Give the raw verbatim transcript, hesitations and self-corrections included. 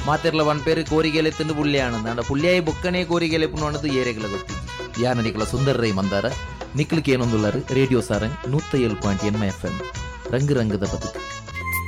ಮಾತೆರ್ಲ ಒಂದ್ ಪೇರು ಕೋರಿಗೆಲೆ ತಿಂದು ಪುಳ್ಳಿ ಆನಂದ ಅಂಡ ಪುಳ್ಳಿಯಾಯಿ ಬೊಕ್ಕನೆ ಕೋರಿಗೆಲೆ ಪುಣ್ಣು ಏರೆಗಳ ಗೊತ್ತಿ ಯಾನ ನಿಕಲ ಸುಂದರ ರೈ ಮಂದಾರ ನಿಕ್ಲಿಕ್ಕೆ ಏನೊಂದುಳ್ಳಾರು ರೇಡಿಯೋ ಸಾರಂಗ್ ನೂತ್ತ ಏಳು ಪಾಯಿಂಟ್ ಎನ್ ಎಫ್ ಎಂ ರಂಗು ರಂಗದ ಬದುಕು.